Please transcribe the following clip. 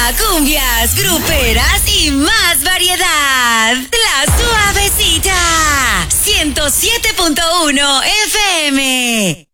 cumbias, gruperas y más variedad. La Suavecita, 107.1 FM.